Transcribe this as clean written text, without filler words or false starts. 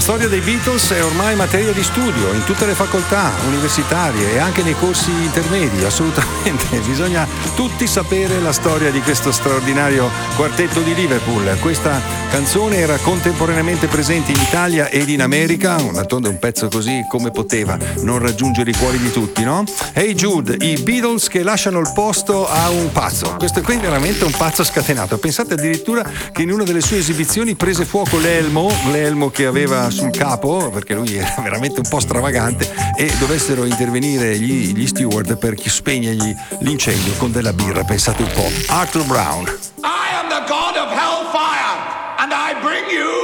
storia dei Beatles è ormai materia di studio in tutte le facoltà universitarie e anche nei corsi intermedi, assolutamente. Bisogna tutti sapere la storia di questo straordinario quartetto di Liverpool. Questa canzone era contemporaneamente presente in Italia ed in America, d'altronde un pezzo così come poteva non raggiungere i cuori di tutti, no? Hey Jude, i Beatles che lasciano il posto a un pazzo. Questo è quindi veramente un pazzo scatenato. Pensate addirittura che in una delle sue esibizioni prese fuoco l'elmo che aveva sul capo, perché lui era veramente un po' stravagante, e dovessero intervenire gli steward per spegnergli l'incendio con della birra. Pensate un po'. Arthur Brown. I am the god of hellfire and I bring you